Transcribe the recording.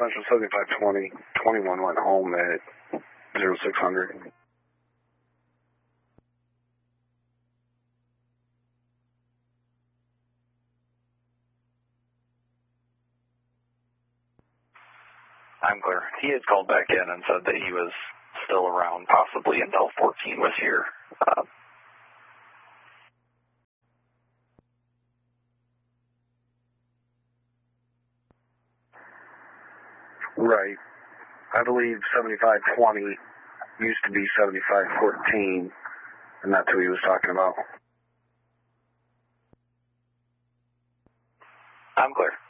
Central 7520, 21 went home at 0600. I'm clear. He had called back in and said that he was still around, possibly until 14 was here. Right. I believe 7520 used to be 7514, and that's who he was talking about. I'm clear.